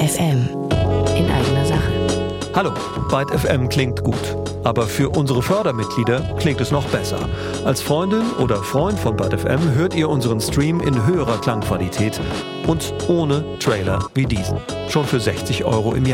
FM. In eigener Sache. Hallo, Byte FM klingt gut. Aber für unsere Fördermitglieder klingt es noch besser. Als Freundin oder Freund von Byte FM hört ihr unseren Stream in höherer Klangqualität und ohne Trailer wie diesen. Schon für 60 € im Jahr.